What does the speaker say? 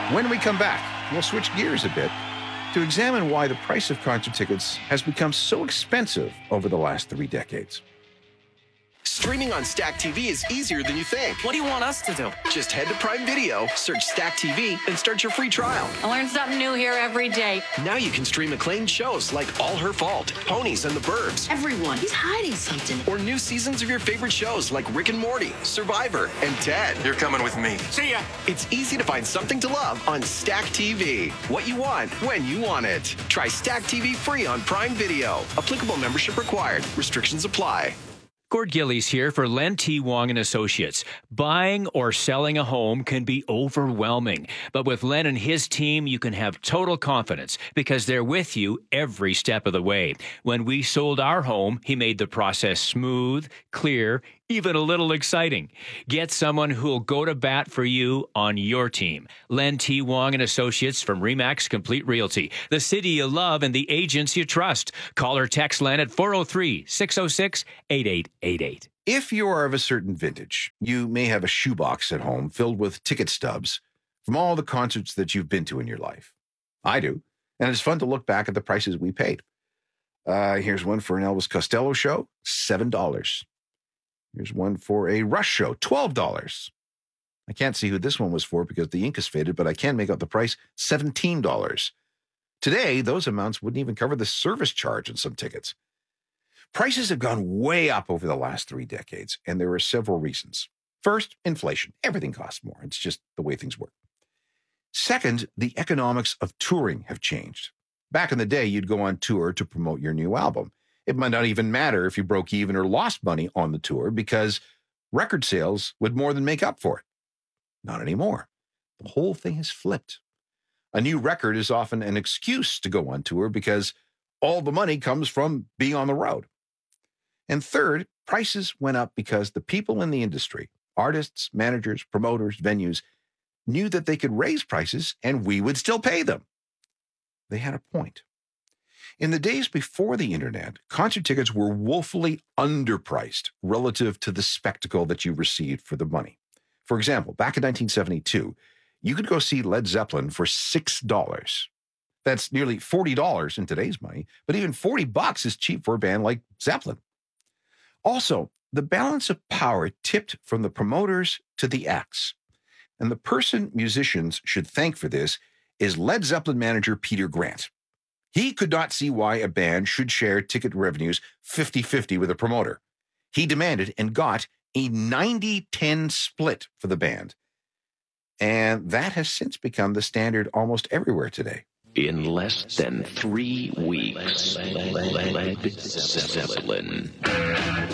When we come back, we'll switch gears a bit to examine why the price of concert tickets has become so expensive over the last 3 decades. Streaming on Stack TV is easier than you think. What do you want us to do? Just head to Prime Video, search Stack TV, and start your free trial. I learn something new here every day. Now you can stream acclaimed shows like All Her Fault, Ponies and the Burbs, Everyone, he's hiding something. or new seasons of your favorite shows like Rick and Morty, Survivor, and Ted. You're coming with me. See ya. It's easy to find something to love on Stack TV. What you want, when you want it. Try Stack TV free on Prime Video. Applicable membership required. Restrictions apply. Gord Gillies here for Len T. Wong and Associates. Buying or selling a home can be overwhelming, but with Len and his team, you can have total confidence because they're with you every step of the way. When we sold our home, he made the process smooth, clear, even a little exciting. Get someone who'll go to bat for you on your team. Len T. Wong and Associates from RE/MAX Complete Realty, the city you love and the agents you trust. Call or text Len at 403-606-8888. If you are of a certain vintage, you may have a shoebox at home filled with ticket stubs from all the concerts that you've been to in your life. I do, and it's fun to look back at the prices we paid. Here's one for an Elvis Costello show, $7. Here's one for a Rush show, $12. I can't see who this one was for because the ink is faded, but I can make out the price, $17. Today, those amounts wouldn't even cover the service charge on some tickets. Prices have gone way up over the last 3 decades, and there are several reasons. First, inflation. Everything costs more. It's just the way things work. Second, the economics of touring have changed. Back in the day, you'd go on tour to promote your new album. It might not even matter if you broke even or lost money on the tour because record sales would more than make up for it. Not anymore. The whole thing has flipped. A new record is often an excuse to go on tour because all the money comes from being on the road. And third, prices went up because the people in the industry, artists, managers, promoters, venues, knew that they could raise prices and we would still pay them. They had a point. In the days before the internet, concert tickets were woefully underpriced relative to the spectacle that you received for the money. For example, back in 1972, you could go see Led Zeppelin for $6. That's nearly $40 in today's money, but even $40 is cheap for a band like Zeppelin. Also, the balance of power tipped from the promoters to the acts. And the person musicians should thank for this is Led Zeppelin manager Peter Grant. He could not see why a band should share ticket revenues 50-50 with a promoter. He demanded and got a 90-10 split for the band. And that has since become the standard almost everywhere today. In less than 3 weeks, Led Zeppelin.